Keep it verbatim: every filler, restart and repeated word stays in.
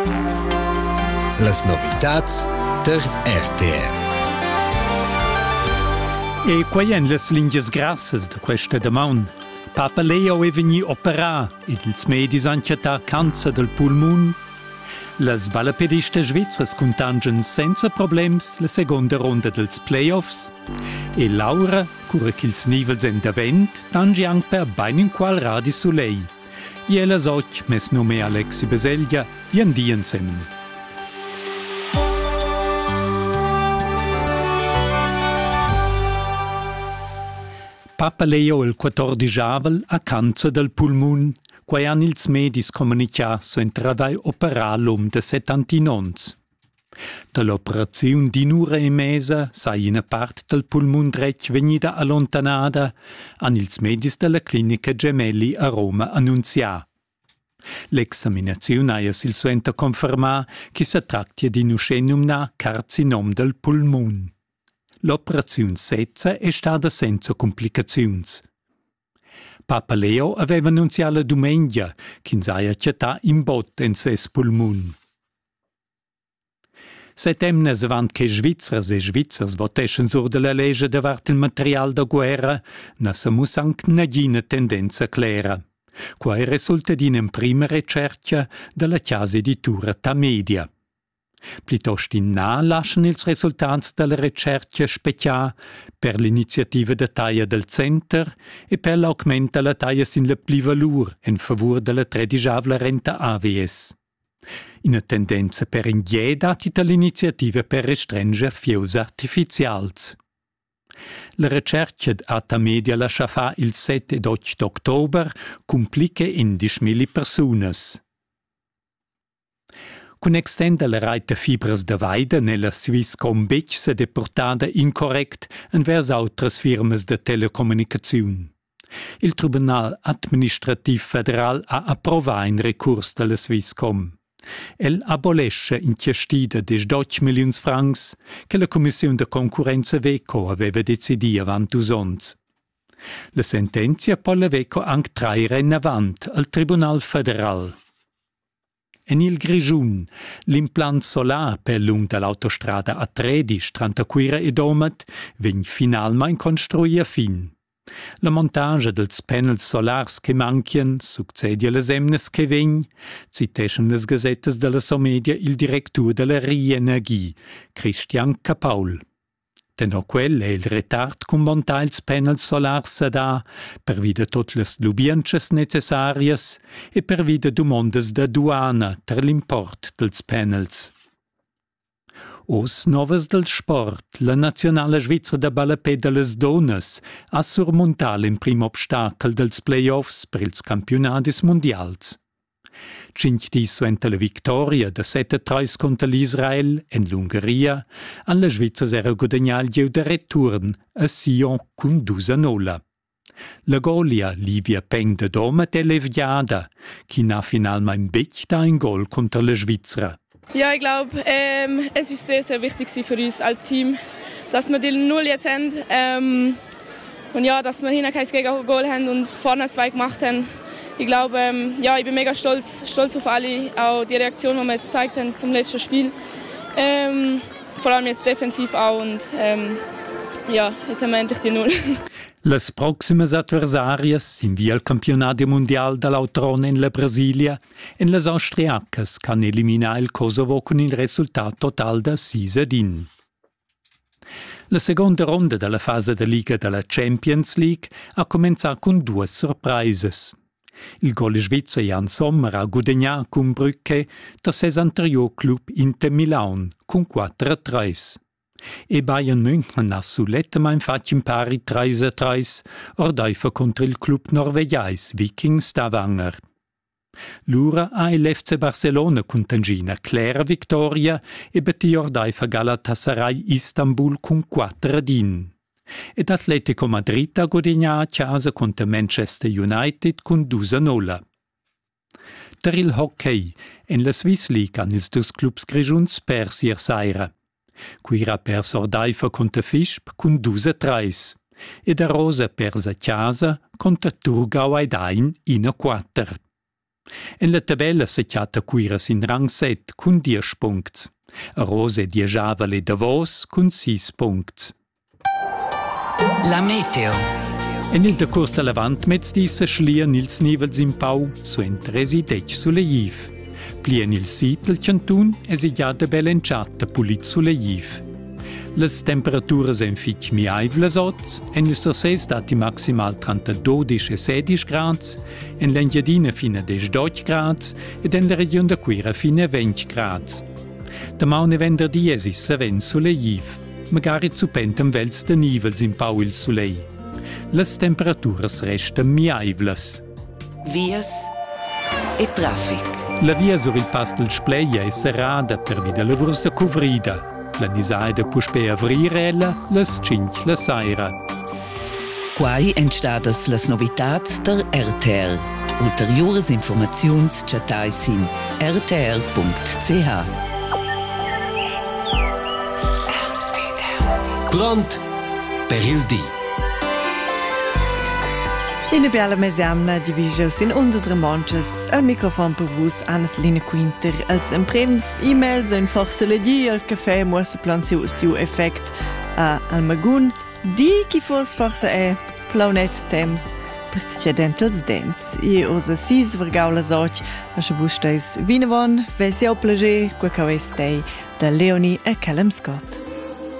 Las novitats der R T M. E quai en las lingias grassas de questa damaun. Papa Leo è vegni operà ed ils medis han chattà cancer del pulmun. Las balapedistas svizzras contangen senza problems la seconda ronda dels playoffs. E Laura, cura ch'ils nivels en davent, tangi anche per bain in qual radi su lei. E ella soc, mes nome Alexi Beselgia, ien diensen. Papa Leo il quattordici avel a cancer del pulmun, quai han ils medis comunicà su un travai operà l'om de settantinons. Da l'operaziun d'in'ura e mesa, sai una part del pulmun dretg vegnida allontanada, han ils medis della clinica Gemelli a Roma annunzià. L'examinaziun aia sil suenta confermà che si trattia di un scenumna carcinom del pulmun. L'operaziun sezza è stata senza complicaziuns. Papa Leo aveva annunziato la domenica che s'aia chattà in bot en ses pulmun. Settemnes avant che Svizzers e Svizzers voteschen sur de la legge davart il material da guerra, na samus anche nadina tendenza clara. Quai resulta d'ina prima ricerca della chiesa editura Tamedia. Plitost in na lasciano ils resultats della ricerca specià per l'iniziativa de taia del Center e per l'augment della taia sin la plivalur en favur della tredisavla renta A V S. Una tendenza per indieda tita l'iniziativa per restringere fius artificials. La ricerca a Tamedia lascia fa il sette ed otto ottober complica in diecimila personas. Con extenda la raita fibras de vaida nella Swisscom bec se deportada incorrect envers autras firmas de telecomunicaziun. Il Tribunal Administrativ Federal ha approvat in recurs della Swisscom. El abolesce in chiestida des dodici milions francs che la Commissione de Concurrenza Veco aveva decidi avant usons. La sentenzia poi la Veco anche traire in avant al Tribunal Federal. En il Grigiun, l'implant solar per lung dell'autostrada A tredici tra Quira e Domat vegn finalmein construia fin. La montage dels panels solars che mancien succedia les emnes che vegn, citeschen les gazettes della Somedia il directur della Rienergie, Christian Capaul. Tenò quel è il retard con montar ils panels solars se da per vida tot les lubiances necessarias e per vida domondes da duana ter l'import dels panels. Os novas del sport, la nazionale Svizra da balapè delles donas ha surmontat in prim obstacle dels playoffs per ils campionadis mondials. Cinc dis suenta la victoria de sette a tre contra l'Israel en l'Ungheria, an la Svizra era guadagnal giu de return a Sion cun due a nolla. La golia Livia Peng de Domat è leviada, chi na finalmein bec da ein Goal contra la Svizra. Ja, ich glaube, ähm, es ist sehr, sehr wichtig für uns als Team, dass wir die Null jetzt haben ähm, und ja, dass wir hinten kein Gegengol haben und vorne zwei gemacht haben. Ich glaube, ähm, ja, ich bin mega stolz, stolz auf alle, auch die Reaktion, die wir jetzt gezeigt haben zum letzten Spiel. Ähm, vor allem jetzt defensiv auch und ähm, ja, jetzt haben wir endlich die Null. Las proximas adversarias in via al campionato mondial dall'Autrone in la Brasilia en las austriacas can eliminar il Kosovo con il risultato total da sei a uno. La seconda ronda della fase de Liga della Champions League ha cominciato con due sorprises. Il gol svizzero Jan Sommer ha guadagnato con Brücke da ses anterior club Inter Milan con quattro a tre. E Bayern München ha sulettemein fatto in pari tre a tre, ordeifa contro il club norvegiais Viking Stavanger. L'ura ha il F C Barcelona con Tangina clara vittoria e batti ordeifa Galatasaray Istanbul con quattro a uno. Ed Atletico Madrid ha guadagnato a casa contro Manchester United con due a nolla. Per il hockey, en la Swiss League han ils dus clubs grigiuns persi ier saira. Quira perso ordeifa contra Fischb con due a tre e da Rosa persa a casa contra Thurgau Eidain in a quattro. En la tabella se chiata cuiras in rang set cun dies puncts. A Rose Diejavale Davos cun sis puncts. La meteo. En il decurs da lavant mezz'dissa schlien ils nivels in pau, suenter esi dec suleiv. Plien il sit del cantun esi già de belenciata pulit suleiv. Las temperaturas en fitg mi aivlas oz, en il sorses dati maximal trentadue e sedici grads, en l'Engiadina fina a dodici grads ed en la region da Quira fina a venti grads. Damaun e venderdi esi saven suleiv, magari zupentem vels de nivels in pau il sulei. Las temperaturas restan mi aivlas. Vias e traffic. La via sur il pass del Spleia è serrada per vida lavurs da covrida. La nisaida puspe avrirella, las cinc la saira. Quai entstadas las novitats der R T R. Ulteriores informaziuns chatais in r t r punct c h. Pront per il di. In abbiamo mesiamna divisos in undes romanches, al microfon per vus Anna Selina Quinter, als imprems e-mails in forse leggi al caffè muosse plan siu siu effect a al magun, di chi fors forse è plaunet temps per tschedentels dents. I osa sis vergaula soch, a che vus steis vinavon, vesi au plager, qua cavestei, da Leonie e Callum Scott.